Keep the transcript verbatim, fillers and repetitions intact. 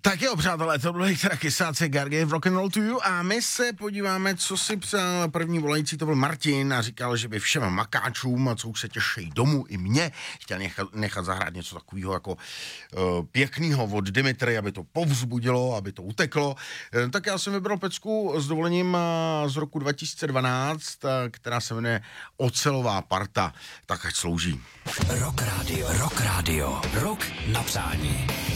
Tak jo, přátelé, to byly teda Kysáci Gargy v Rock'n'Roll to You a my se podíváme, co si psal první volající, to byl Martin a říkal, že by všem makáčům, co už se těší domů, i mě, chtěl nechat, nechat zahrát něco takového jako uh, pěknýho od Dimitry, aby to povzbudilo, aby to uteklo. Uh, tak já jsem vybral pecku s dovolením uh, z roku dva tisíce dvanáct, uh, která se jmenuje Ocelová parta. Tak ať slouží. Rock Radio, Rock Radio, Rock na přání.